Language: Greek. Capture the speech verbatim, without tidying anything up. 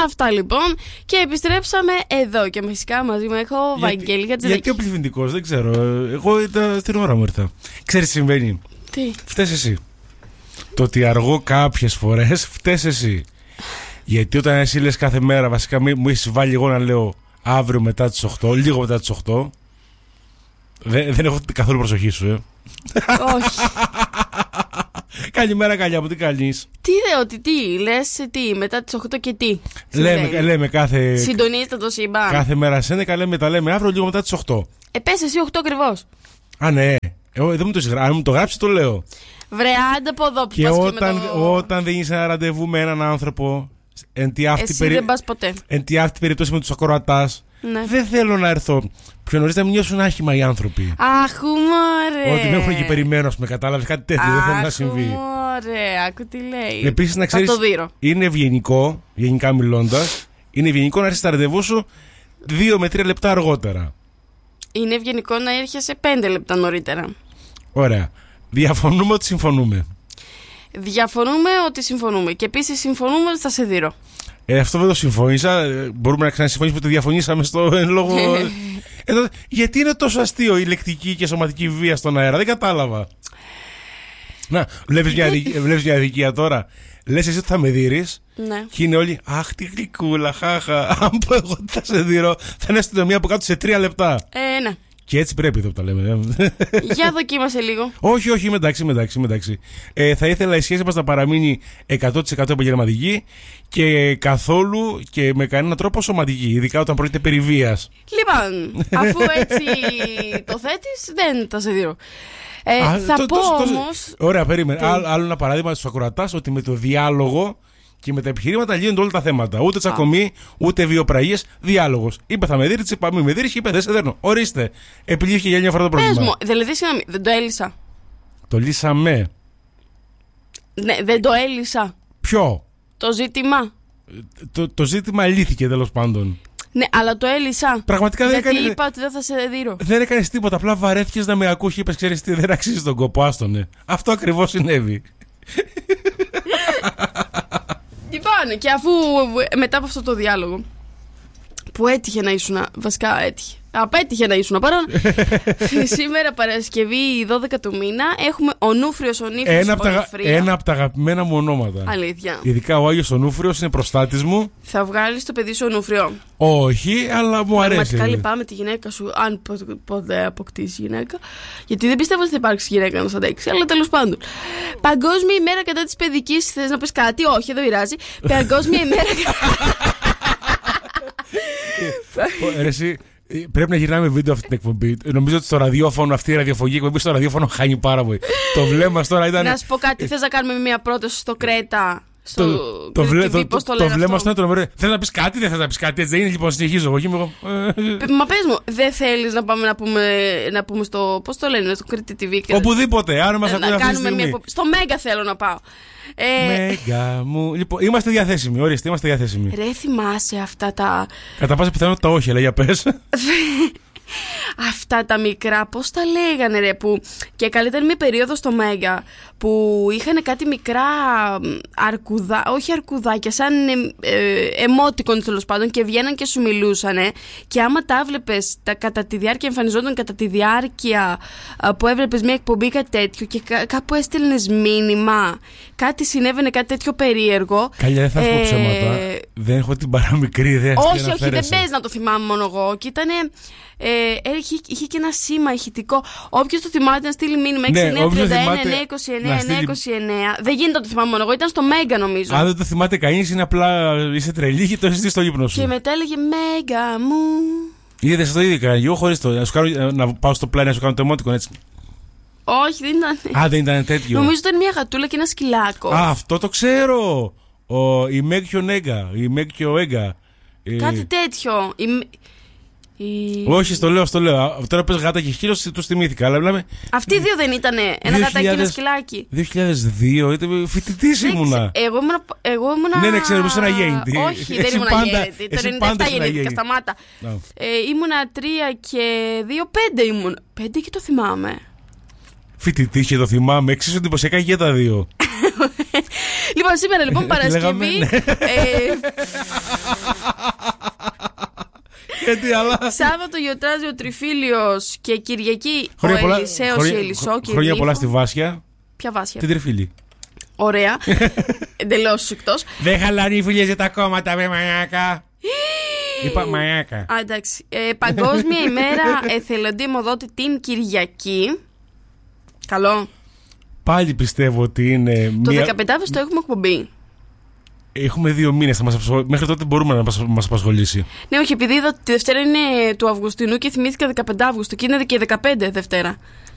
Αυτά λοιπόν. Και επιστρέψαμε εδώ. Και φυσικά μαζί μου έχω Βαγγέλη Χατζηδάκη. Γιατί ο πληθυντικός, δεν ξέρω. Εγώ ήταν στην ώρα μου ήρθα. Ξέρεις τι συμβαίνει? Τι? Φταίς εσύ. Το ότι αργώ κάποιες φορές, φταίς εσύ. Γιατί όταν εσύ λες κάθε μέρα, βασικά μου έχεις βάλει εγώ να λέω αύριο μετά τις οκτώ, λίγο μετά τις οκτώ. Δεν, δεν έχω καθόλου προσοχή σου, ε. Όχι. Καλημέρα, καλιά μου, τι κάνεις? Τι δε, ότι τι, λες τι, μετά τις οκτώ και τι? Λέμε, λέμε κάθε. Συντονίστε το σύμπαν. Κάθε μέρα σένεκα λέμε, τα λέμε αύριο λίγο μετά τις οκτώ. Ε, πες εσύ οκτώ ακριβώς. Α, ναι. Εγώ δεν μου το συγγράψει. Αν μου το γράψει, το λέω. Βρε, άντε από εδώ που και πας όταν, και με το... όταν δεν είσαι ένα ραντεβού με έναν άνθρωπο. Εν τη αυτή εσύ περι... δεν πας ποτέ. Εν τη αυτή περίπτωση με τους ακροατάς. Ναι. Δεν θέλω να έρθω πιο νωρίς να μην νιώσουν άχημα οι άνθρωποι. Αχ, μωρέ. Ότι με έχουν και περιμένω, ας πούμε, κατάλαβες, κάτι τέτοιο. Αχ, δεν θέλω να συμβεί. Ωραία, άκου τι λέει. Επίσης, να ξέρεις, είναι ευγενικό, γενικά μιλώντας, είναι ευγενικό να έρθεις στα ραντεβού σου δύο με τρία λεπτά αργότερα. Είναι ευγενικό να έρχεσαι πέντε λεπτά νωρίτερα. Ωραία. Διαφωνούμε ότι συμφωνούμε. Διαφωνούμε ότι συμφωνούμε. Και επίσης συμφωνούμε ότι θα σε δείρω. Ε, αυτό δεν το συμφώνησα. Μπορούμε να ξανασυμφωνήσουμε ότι διαφωνήσαμε στο εν λόγω. Εδώ, γιατί είναι τόσο αστείο η λεκτική και σωματική βία στον αέρα? Δεν κατάλαβα. Να, βλέπεις μια, βλέπεις μια αδικία τώρα. Λες εσύ ότι θα με δείρεις. Ναι. Και είναι όλοι, αχ, τι γλυκούλα, χάχα. Αν πω εγώ ότι θα σε δείρω, θα είναι αστυνομία από κάτω σε τρία λεπτά. Ε, ναι. Και έτσι πρέπει εδώ που τα λέμε. Για δοκίμασε λίγο. Όχι, όχι, είμαι εντάξει, είμαι εντάξει, είμαι εντάξει. Ε, θα ήθελα η σχέση μας να παραμείνει εκατό τοις εκατό επαγγελματική και καθόλου και με κανέναν τρόπο σωματική, ειδικά όταν πρόκειται περί βίας. Λοιπόν, αφού έτσι το θέτεις, δεν θα σε δείρω. Ε, Α, θα το, πω το, το, όμως... Ωραία, περίμενε. Άλλο, άλλο ένα παράδειγμα στους ακροατάς, ότι με το διάλογο και με τα επιχειρήματα λύνονται όλα τα θέματα. Ούτε τσακωμή, ούτε βιοπραγίες, διάλογος. Είπε θα με δείρεις, είπα μη με δείρεις, είπε δεν σε δέρνω. Ορίστε. Επιλύθηκε για μια φορά το πρόβλημα. Πες μου, δηλαδή συγγνώμη, δεν το έλυσα. Το λύσαμε. Ναι, δεν το έλυσα. Ποιο? Το ζήτημα. Το, το ζήτημα λύθηκε τέλος πάντων. Ναι, αλλά το έλυσα. Πραγματικά δεν έκανε. Γιατί είπα ότι δεν θα σε δείρω. Δεν έκανες τίποτα. Απλά βαρέθηκες να με ακούσει. Είπες, ξέρεις τι, δεν αξίζει τον κόπο. Άστονε. Αυτό ακριβώς συνέβη. Λοιπόν, και αφού μετά από αυτό το διάλογο που έτυχε να ήσουν, βασικά έτυχε, απέτυχε να ήσουν παρόν. Σήμερα Παρασκευή δώδεκα του μήνα έχουμε Ονούφριος Ονήφριος ένα, ένα από τα αγαπημένα μου ονόματα. Αλήθεια. Ειδικά ο Άγιος Ονούφριος είναι προστάτης μου. Θα βγάλεις το παιδί σου Ονούφριο? Όχι, αλλά μου αρέσει. Πραγματικά λυπάμαι τη γυναίκα σου, αν ποτέ αποκτήσει γυναίκα. Γιατί δεν πιστεύω ότι θα υπάρξει γυναίκα να σ' αντέξει, αλλά τέλος πάντων. Παγκόσμια ημέρα κατά της παιδικής. Θες να πεις κάτι? Όχι, δεν πειράζει. Παγκόσμια ημέρα. Εσύ, πρέπει να γυρνάμε βίντεο αυτή την εκπομπή. Νομίζω ότι στο ραδιόφωνο, αυτή η ραδιοφωνική εκπομπή στο ραδιόφωνο χάνει πάρα πολύ. Το βλέμμα τώρα ήταν. Να σου πω κάτι, θες να κάνουμε μια πρόταση στο Κρέτα? Στο το, το, βλέ, το, το, το βλέμμα στο είναι το. Θες να πεις κάτι, δεν θες να πεις κάτι? Έτσι δεν είναι, λοιπόν, συνεχίζω εγώ. εγώ. Μα πες μου, δεν θέλεις να πάμε να πούμε, να πούμε στο. Πώς το λένε, στο Κρήτη τι βι? Οπουδήποτε, άρα μας ακούει αυτή τη στιγμή. Μια, στο Μέγκα θέλω να πάω. Ε... Μέγκα μου. Λοιπόν, είμαστε διαθέσιμοι, ορίστε, είμαστε διαθέσιμοι. Ρε, θυμάσαι αυτά τα. Κατά πάσα πιθανότητα όχι, αλλά για πες. Αυτά τα μικρά, πώς τα λέγανε ρε, που και καλύτερα μια περίοδο στο Μέγκα που είχαν κάτι μικρά αρκουδά, όχι αρκουδάκια, σαν ε, εμότικον τέλος πάντων, και βγαίναν και σου μιλούσανε, και άμα τα βλέπεις τα, κατά τη διάρκεια, εμφανιζόταν κατά τη διάρκεια α, που έβλεπες μια εκπομπή κάτι τέτοιο και κά, κάπου έστελνες μήνυμα, κάτι συνέβαινε, κάτι τέτοιο περίεργο. Καλιά, δεν θα πω ε, ψέματα, δεν έχω την παραμικρή ιδέα. Όχι, όχι, δεν πες να το θυμάμαι μόνο εγώ, και ήτανε Ε, είχε, είχε και ένα σήμα ηχητικό. Όποιος το θυμάται να στείλει μήνυμα έξι εννιά τριάντα ένα εννιά είκοσι εννιά εννιά είκοσι εννιά. Δεν γίνεται να το θυμάμαι μόνο εγώ, ήταν στο Μέγκα νομίζω. Αν δεν το θυμάται κανείς, είναι απλά είσαι τρελή και το έχεις δει στο ύπνο σου. Και μετά έλεγε Μέγκα μου. Είδες το ίδιο έκανα εγώ χωρίς το. Να, κάνω, να πάω στο πλάι να σου κάνω το εμότικον έτσι. Όχι, δεν ήταν. Α, δεν ήταν τέτοιο. Νομίζω ήταν μια γατούλα και ένα σκυλάκο. Α, αυτό το ξέρω. Ο, η Μέγκιο Νέγκα. Η Μέγκιο Έγκα. Κάτι τέτοιο. Η... Η... Όχι, στο λέω, στο λέω. Τώρα πες γάτα και σκύλος, του θυμήθηκα. Αλλά μιλάμε... Αυτοί οι δύο δεν ήτανε? Ένα γατάκι και ένα σκυλάκι. δύο χιλιάδες δύο, ήταν φοιτητής ήμουνα. Εγώ ήμουνα. Εγώ ήμουνα... Ναι, ναι, ξέρω, είσαι ένα γέννητη. Όχι, δεν ήμουνα γέννητη. Το ενενήντα επτά γεννήθηκα, σταμάτα. No. Ε, ήμουνα τρία και δύο, πέντε ήμουν. Πέντε και το θυμάμαι. Φοιτητής και το θυμάμαι. Εξίσου εντυπωσιακά και τα δύο. Λοιπόν, σήμερα λοιπόν Παρασκευή. ε, Γιατί άλλα. Σάββατο γιορτάζει ο Τριφύλιος και Κυριακή Χρόνια ο πολλά- Ελισέος χρόνια- η Ελισό και η Χρόνια πολλά Νύφο. στη Βάσια. Ποια Βάσια? Την Τριφύλη. Ωραία. Εντελώς εκτός. Δεν χαλάνε οι φιλιές για τα κόμματα, με μανιάκα. Είπα μανιάκα. Α, εντάξει. Ε, Παγκόσμια ημέρα εθελοντή αιμοδότη την Κυριακή. Καλό. Πάλι πιστεύω ότι είναι Το μία... δεκαπέντε Αυγούστου έχουμε εκπομπή. Έχουμε δύο μήνες, θα μας απασχολ... μέχρι τότε μπορούμε να μας, μας απασχολήσει. Ναι, όχι, επειδή είδα ότι τη Δευτέρα είναι του Αυγουστινού και θυμήθηκα δεκαπέντε Αυγούστου και είναι και δεκαπέντε Δευτέρα.